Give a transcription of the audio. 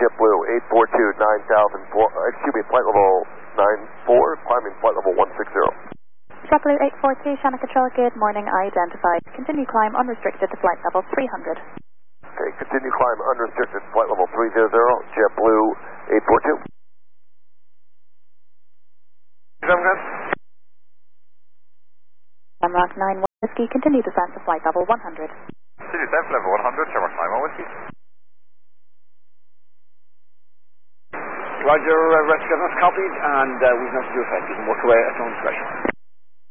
JetBlue 842, flight level 94, climbing flight level 160. JetBlue 842, Shannon Control, good morning, identified. Continue climb unrestricted to flight level 300. Okay, continue climb unrestricted, flight level 300, JetBlue 842. Shamrock 91 Whiskey, continue descent to flight level 100. Continue descent level 100, Shamrock 91 Whiskey. Roger, rest of us copied, and we've nothing to do effect. You can work away at your own discretion.